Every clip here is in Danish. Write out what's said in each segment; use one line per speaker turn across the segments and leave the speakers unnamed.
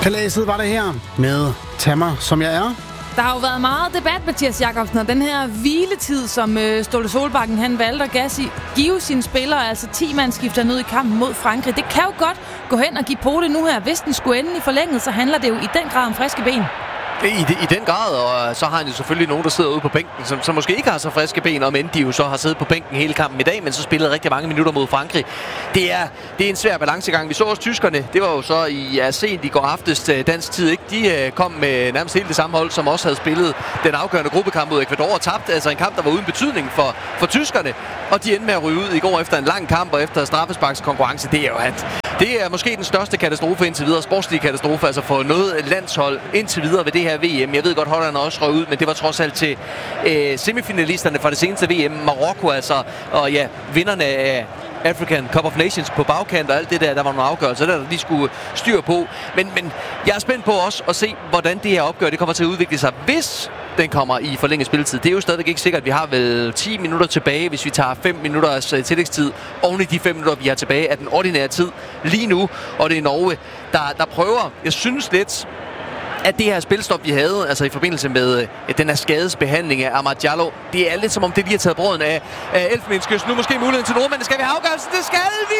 Kalæset var det her med Tag mig, som jeg er.
Der har jo været meget debat, Mathias Jakobsen, og den her hviletid, som Ståle Solbakken han valgte at give sine spillere, altså 10-mand skifter ned i kampen mod Frankrig. Det kan jo godt gå hen og give på det nu her. Hvis den skulle ende i forlænget, så handler det jo i den grad om friske ben.
I den grad, og så har han jo selvfølgelig nogen, der sidder ude på bænken, som måske ikke har så friske ben, om end de jo så har siddet på bænken hele kampen i dag, men så spillet rigtig mange minutter mod Frankrig. Det er en svær balancegang. Vi så også tyskerne, det var jo så sent i går aftes dansk tid, ikke? De kom med nærmest hele det samme hold, som også havde spillet den afgørende gruppekamp mod Ecuador og tabte. Altså en kamp, der var uden betydning for tyskerne, og de endte med at ryge ud i går efter en lang kamp og efter straffesparkskonkurrence. Det er måske den største katastrofe indtil videre, sportslige katastrofe, altså for noget landshold indtil videre ved det her VM. Jeg ved godt, Holland også røg ud, men det var trods alt til semifinalisterne fra det seneste VM, Marokko altså, og ja, vinderne af African Cup of Nations på bagkant og alt det der var nogle afgørelser, der lige skulle styr på. Men jeg er spændt på også at se, hvordan det her opgør det kommer til at udvikle sig, hvis den kommer i forlænget spilletid. Det er jo stadigvæk ikke sikkert. Vi har vel 10 minutter tilbage, hvis vi tager 5 minutters tillægstid oven i de 5 minutter, vi har tilbage af den ordinære tid lige nu. Og det er Norge, der prøver. Jeg synes lidt, at det her spilstop, vi havde, altså i forbindelse med den her skadesbehandling af Amad Diallo, det er lidt som om det lige har taget brøden af Elfenbenskysten. Nu måske muligheden til nordmændene. Skal vi have afgørelsen? Det skal vi!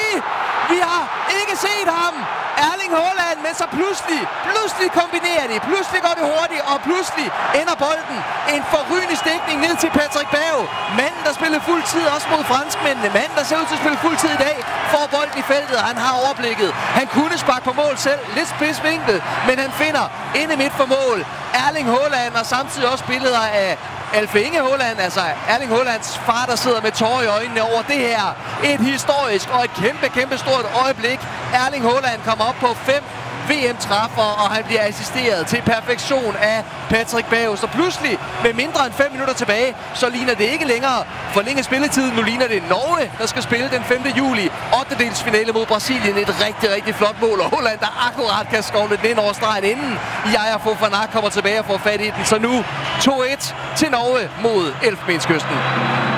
Vi har ikke set ham! Erling Haaland, men så pludselig kombinerer de. Pludselig går det hurtigt, og pludselig ender bolden en forrygende stikning ned til Patrick Berg. Manden, der spillede fuld tid også mod franskmændene. Manden, der ser ud til at spille fuld tid i dag, får bolden i feltet, og han har overblikket. Han kunne sparke på mål selv, lidt spidsvinklet, men han finder inde midt for mål Erling Haaland, og samtidig også billeder af Alf Inge Haaland, altså Erling Haalands far, der sidder med tårer i øjnene over det her. Et historisk og et kæmpe stort øjeblik. Erling Haaland kommer op på 5 VM-træffer, og han bliver assisteret til perfektion af Patrick Berg. Så pludselig, med mindre end 5 minutter tilbage, så ligner det ikke længere forlænget spilletiden. Nu ligner det Norge, der skal spille den 5. juli. 8-delsfinale mod Brasilien. Et rigtig flot mål, og Haaland, der akkurat kan skovle den ind over stregen, inden Yaya Fofana kommer tilbage og får fat i den. Så nu 2-1 til Norge mod Elfenbenskysten.